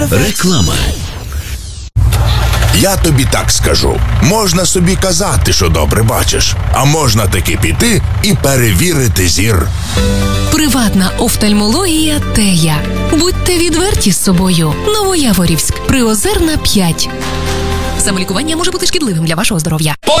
Реклама. Я тобі так скажу. Можна собі казати, що добре бачиш, а можна таки піти і перевірити зір. Приватна офтальмологія Тея. Будьте відверті з собою. Новояворівськ. Приозерна 5. Самолікування може бути шкідливим для вашого здоров'я.